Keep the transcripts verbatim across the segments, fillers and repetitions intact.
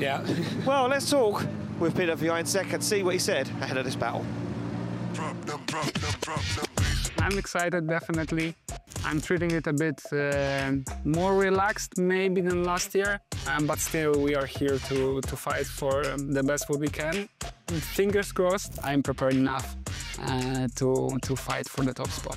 Yeah. Well, let's talk with Peter Wiańczek and see what he said ahead of this battle. I'm excited, definitely. I'm treating it a bit uh, more relaxed maybe than last year, um, but still we are here to, to fight for um, the best what we can. Fingers crossed, I'm prepared enough uh, to, to fight for the top spot.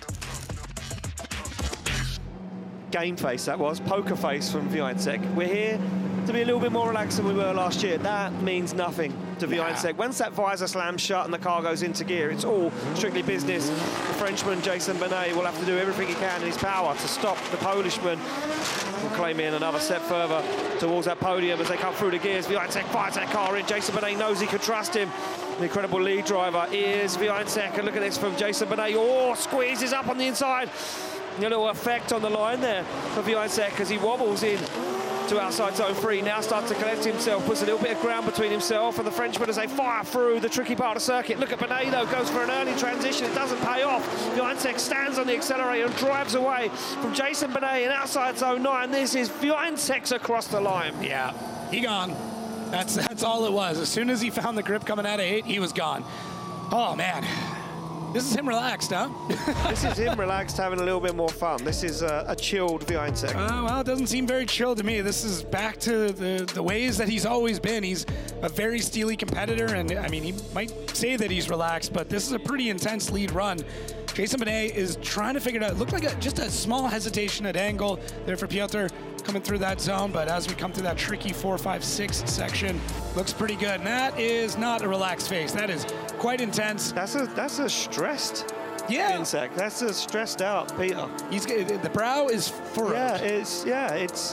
Game face that was, poker face from Wiańczek. We're here to be a little bit more relaxed than we were last year. That means nothing to Wiańczek. Nah. Once that visor slams shut and the car goes into gear, it's all strictly business. The Frenchman, Jason Bonnet, will have to do everything he can in his power to stop the Polishman from claiming another step further towards that podium as they come through the gears. Wiańczek fires that car in. Jason Bonnet knows he can trust him. The incredible lead driver is Wiańczek. And look at this from Jason Bonnet. Oh, squeezes up on the inside. A little effect on the line there for Wiańczek as he wobbles in to outside zone three, now starts to collect himself, puts a little bit of ground between himself and the Frenchman as they fire through the tricky part of the circuit. Look at Bonnet though, goes for an early transition, it doesn't pay off. Wiańczek stands on the accelerator and drives away from Jason Bonnet in outside zone nine. This is Wiańczek's across the line. Yeah, he gone. That's, that's all it was. As soon as he found the grip coming out of eight, he was gone. Oh man. This is him relaxed, huh? This is him relaxed, having a little bit more fun. This is uh, a chilled Wiańczek. Uh, well, it doesn't seem very chilled to me. This is back to the, the ways that he's always been. He's a very steely competitor, and I mean, he might say that he's relaxed, but this is a pretty intense lead run. Jason Bonnet is trying to figure it out. It looked like a, just a small hesitation at angle there for Piotr coming through that zone, but as we come through that tricky four, five, six section, looks pretty good. And that is not a relaxed face. That is quite intense. That's a that's a stressed Yeah. Wiańczek. That's a stressed out Peter. He's the brow is furrowed. Yeah, it's yeah, it's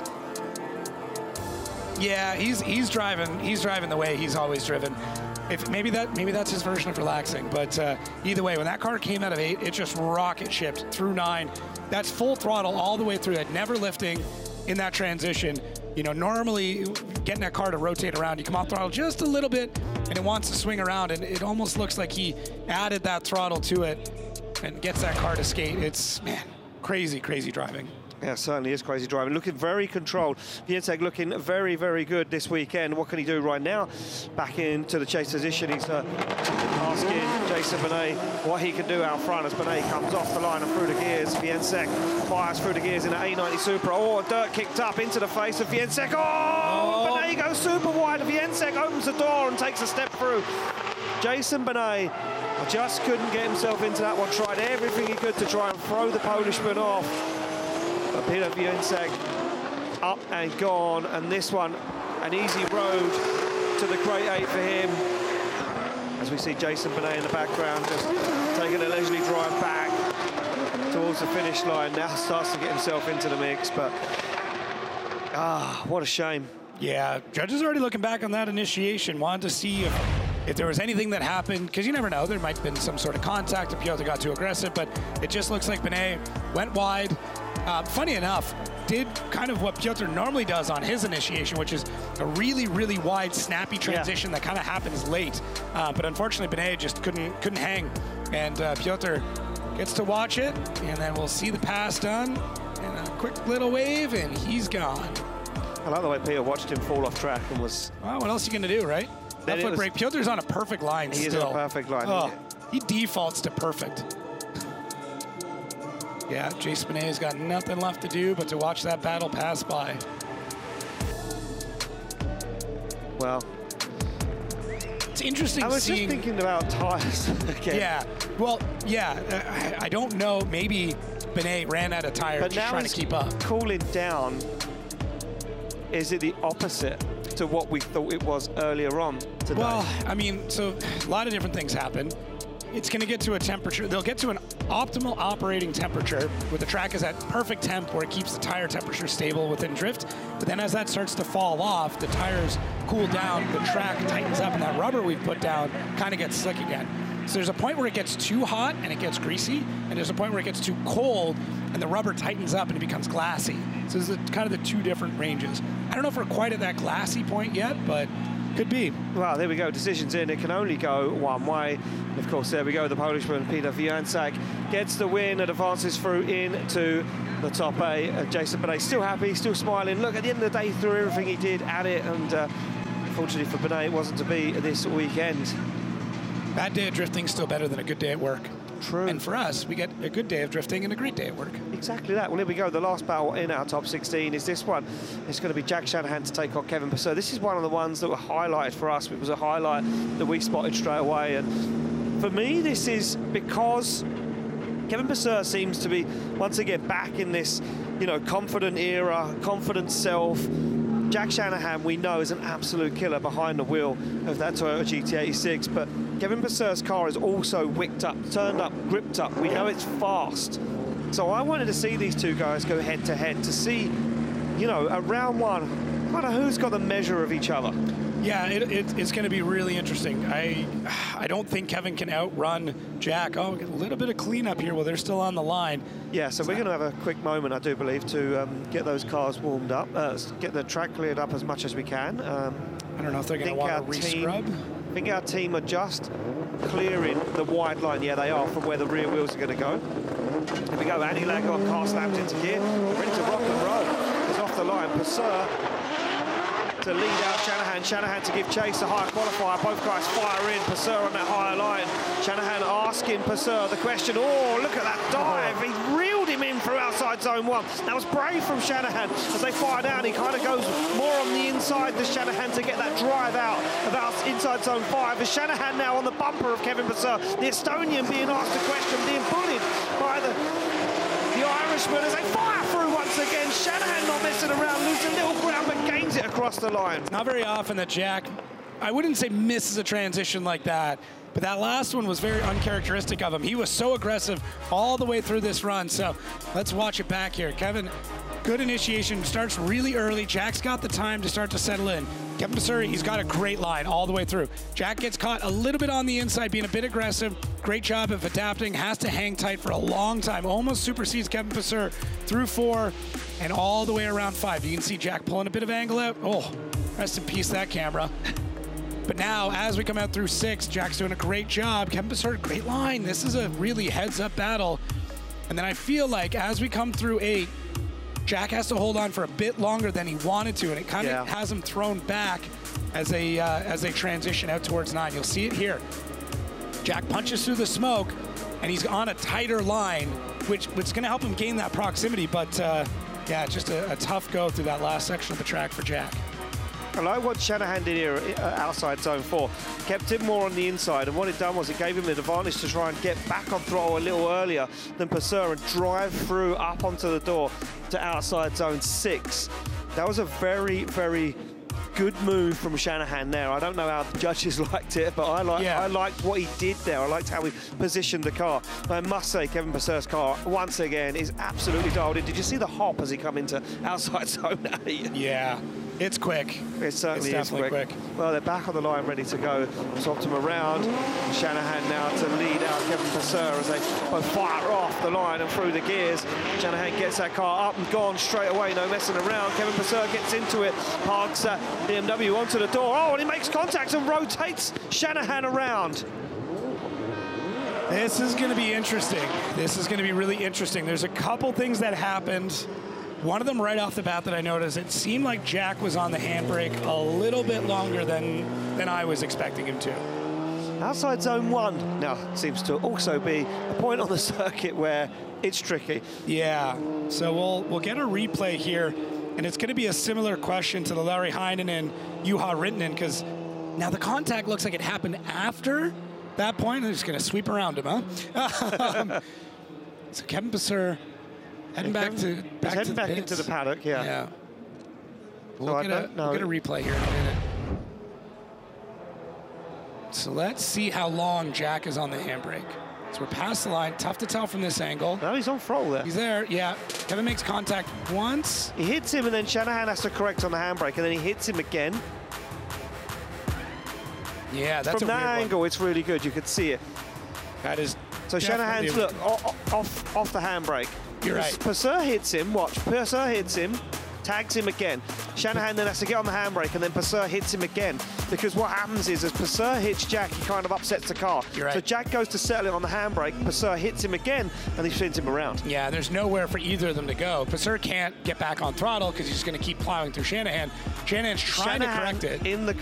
Yeah, he's he's driving he's driving the way he's always driven. If maybe that maybe that's his version of relaxing, but uh, either way, when that car came out of eight, it just rocket shipped through nine. That's full throttle all the way through it, never lifting in that transition. You know, normally getting that car to rotate around, you come off throttle just a little bit, and it wants to swing around, and it almost looks like he added that throttle to it and gets that car to skate. It's man, crazy, crazy driving. Yeah, certainly is crazy driving. Looking very controlled. Wiańczek looking very, very good this weekend. What can he do right now? Back into the chase position. He's uh, asking Jason Bonnet what he can do out front as Bonnet comes off the line and through the gears. Wiańczek fires through the gears in an A ninety Supra. Oh, dirt kicked up into the face of Wiańczek. Oh, oh. Bonnet goes super wide. Wiańczek opens the door and takes a step through. Jason Bonnet just couldn't get himself into that one. Tried everything he could to try and throw the Polishman off. But Peter Wiańczek up and gone, and this one, an easy road to the Great Eight for him. As we see Jason Bonnet in the background, just taking a leisurely drive back towards the finish line. Now starts to get himself into the mix, but ah, what a shame. Yeah, judges are already looking back on that initiation, wanted to see if, if there was anything that happened, because you never know, there might have been some sort of contact if Piotr got too aggressive, but it just looks like Bonnet went wide. Uh, funny enough, did kind of what Piotr normally does on his initiation, which is a really, really wide, snappy transition yeah. that kind of happens late. Uh, but unfortunately, Bonnet just couldn't couldn't hang, and uh, Piotr gets to watch it, and then we'll see the pass done, and a quick little wave, and he's gone. I like the way Peter watched him fall off track and was... Well, what else are you going to do, right? That foot brake. Piotr's on a perfect line he still. He is on a perfect line. Oh, he defaults to perfect. Yeah, Jason Bonnet's got nothing left to do but to watch that battle pass by. Well, it's interesting I was seeing... just thinking about tires again. Yeah, well, yeah, I, I don't know, maybe Bonnet ran out of tires just trying to keep up. Cooling down, is it the opposite to what we thought it was earlier on today? Well, I mean, so a lot of different things happen. It's going to get to a temperature, they'll get to an optimal operating temperature where the track is at perfect temp where it keeps the tire temperature stable within drift. But then as that starts to fall off, the tires cool down, the track tightens up, and that rubber we've put down kind of gets slick again. So there's a point where it gets too hot and it gets greasy, and there's a point where it gets too cold and the rubber tightens up and it becomes glassy. So there's kind of the two different ranges. I don't know if we're quite at that glassy point yet, but could be. Well, there we go. Decisions in. It can only go one way. Of course, there we go. The Polishman, Peter Wiańczek, gets the win and advances through into the top eight. Uh, Jason Bonnet still happy, still smiling. Look, at the end of the day, he threw everything he did at it and uh, Unfortunately for Benet, it wasn't to be this weekend. Bad day of drifting still better than a good day at work. True. And for us, we get a good day of drifting and a great day at work. Exactly that. Well, here we go. The last battle in our top sixteen is this one. It's going to be Jack Shanahan to take on Kevin Purser. This is one of the ones that were highlighted for us. It was a highlight that we spotted straight away. And for me, this is because Kevin Purser seems to be, once again, back in this, you know, confident era, confident self. Jack Shanahan, we know, is an absolute killer behind the wheel of that Toyota G T eighty-six, but Kevin Purser's car is also wicked up, turned up, gripped up. We know it's fast. So I wanted to see these two guys go head-to-head to see, you know, at round one, kind of who's got the measure of each other. Yeah, it, it, it's going to be really interesting. I I don't think Kevin can outrun Jack. Oh, we get a little bit of cleanup here while they're still on the line. Yeah, so we're going to have a quick moment, I do believe, to um, get those cars warmed up, uh, get the track cleared up as much as we can. Um, I don't know if they're going to want to re-scrub. I think our team are just clearing the wide line. Yeah, they are, from where the rear wheels are going to go. Here we go, Andy Ladd got car slammed into gear. We're ready to rock and roll. He's off the line. Purser to lead out Shanahan. Shanahan to give chase, a higher qualifier. Both guys fire in. Purser on that higher line. Shanahan asking Purser the question. Oh, look at that dive. He reeled him in through outside zone one. That was brave from Shanahan. As they fire down, he kind of goes more on the inside to Shanahan to get that drive out of our inside zone five. As Shanahan now on the bumper of Kevin Purser. The Estonian being asked a question, being bullied by the, the Irishman as they fire through once again. Shanahan not messing around, losing little ground, but gains it across the line. It's not very often that Jack, I wouldn't say misses a transition like that, but that last one was very uncharacteristic of him. He was so aggressive all the way through this run. So let's watch it back here. Kevin, good initiation, starts really early. Jack's got the time to start to settle in. Kevin Purser, he's got a great line all the way through. Jack gets caught a little bit on the inside, being a bit aggressive. Great job of adapting, has to hang tight for a long time. Almost supersedes Kevin Purser through four and all the way around five. You can see Jack pulling a bit of angle out. Oh, rest in peace, that camera. But now, as we come out through six, Jack's doing a great job. Kevin Purser, great line. This is a really heads-up battle. And then I feel like as we come through eight, Jack has to hold on for a bit longer than he wanted to, and it kind of yeah. has him thrown back as they uh, as they transition out towards nine. You'll see it here. Jack punches through the smoke, and he's on a tighter line, which which is going to help him gain that proximity. But uh, yeah, just a, a tough go through that last section of the track for Jack. I like what Shanahan did here uh, outside zone four. Kept him more on the inside, and what it done was it gave him an advantage to try and get back on throttle a little earlier than Purser and drive through up onto the door to outside zone six. That was a very, very good move from Shanahan there. I don't know how the judges liked it, but I like yeah. I liked what he did there. I liked how he positioned the car. I must say, Kevin Purser's car, once again, is absolutely dialed in. Did you see the hop as he come into outside zone eight? Yeah. It's quick. It certainly it's is quick. quick. Well, they're back on the line, ready to go. Swapped him around. Shanahan now to lead out Kevin Purser as they both fire off the line and through the gears. Shanahan gets that car up and gone straight away, no messing around. Kevin Purser gets into it, parks that B M W onto the door. Oh, and he makes contact and rotates Shanahan around. This is going to be interesting. This is going to be really interesting. There's a couple things that happened. One of them right off the bat that I noticed, it seemed like Jack was on the handbrake a little bit longer than, than I was expecting him to. Outside zone one now seems to also be a point on the circuit where it's tricky. Yeah, so we'll we'll get a replay here, and it's going to be a similar question to the Larry Heinen and Juha Rintanen, because now the contact looks like it happened after that point. They're just going to sweep around him, huh? um, so Kevin Purser heading back to back, heading to back the into the paddock, yeah. Yeah. We'll, so get a, we'll get a replay here in a minute. So let's see how long Jack is on the handbrake. So we're past the line. Tough to tell from this angle. No, he's on throttle there. He's there, yeah. Kevin makes contact once. He hits him, and then Shanahan has to correct on the handbrake, and then he hits him again. Yeah, that's From a that weird angle, one. It's really good. You could see it. That is So Shanahan's, look, off, off, off the handbrake. You're right. Purser hits him, watch. Purser hits him, tags him again. Shanahan then has to get on the handbrake, and then Purser hits him again. Because what happens is, as Purser hits Jack, he kind of upsets the car. You're right. So Jack goes to settle it on the handbrake, Purser hits him again, and he spins him around. Yeah, there's nowhere for either of them to go. Purser can't get back on throttle because he's going to keep plowing through Shanahan. Shanahan's trying Shanahan to correct it. in the